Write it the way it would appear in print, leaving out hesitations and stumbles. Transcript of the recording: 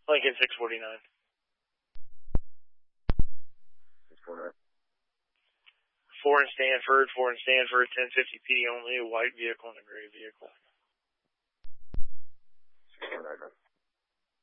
Lincoln 649. 649. 4 in Stanford, 1050P only, a white vehicle and a gray vehicle.